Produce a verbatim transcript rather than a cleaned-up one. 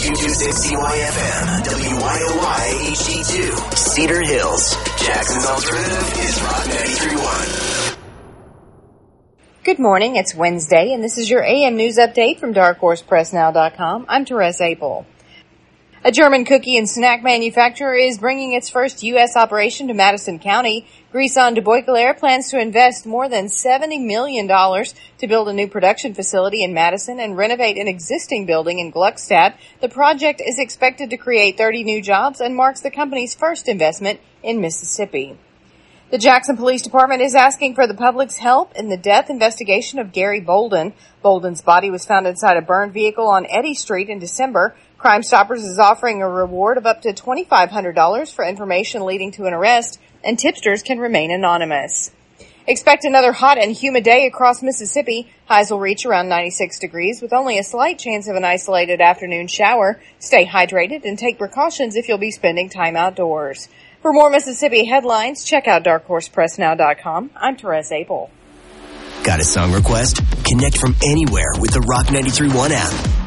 two twenty-six C Y F M, W Y O Y H D two, Cedar Hills. Jackson's alternative is Rock ninety-three point one. Good morning, it's Wednesday, and this is your A M News Update from dark horse press now dot com. I'm Therese Apel. A German cookie and snack manufacturer is bringing its first U S operation to Madison County. Grisons de Boisclair plans to invest more than seventy million dollars to build a new production facility in Madison and renovate an existing building in Gluckstadt. The project is expected to create thirty new jobs and marks the company's first investment in Mississippi. The Jackson Police Department is asking for the public's help in the death investigation of Gary Bolden. Bolden's body was found inside a burned vehicle on Eddy Street in December. Crime Stoppers is offering a reward of up to twenty-five hundred dollars for information leading to an arrest, and tipsters can remain anonymous. Expect another hot and humid day across Mississippi. Highs will reach around ninety-six degrees with only a slight chance of an isolated afternoon shower. Stay hydrated and take precautions if you'll be spending time outdoors. For more Mississippi headlines, check out dark horse press now dot com. I'm Therese Apel. Got a song request? Connect from anywhere with the Rock ninety-three point one app.